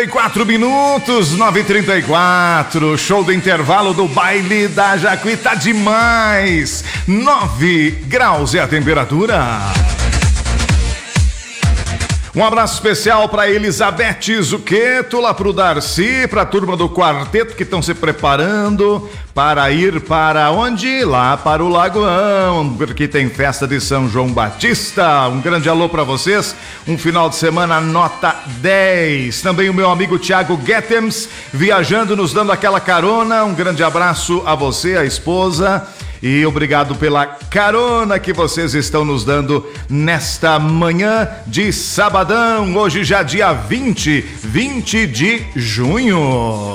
4 minutos, 9h34, show do intervalo do baile da Jacuí, tá demais, 9 graus é a temperatura. Um abraço especial para Elizabeth Zucchetto, lá pro Darcy, pra turma do quarteto que estão se preparando para ir para onde? Lá para o Lagoão, porque tem festa de São João Batista. Um grande alô para vocês, um final de semana nota 10. Também o meu amigo Thiago Guetems, viajando, nos dando aquela carona. Um grande abraço a você, a esposa. E obrigado pela carona que vocês estão nos dando nesta manhã de sabadão, hoje já dia 20 de junho.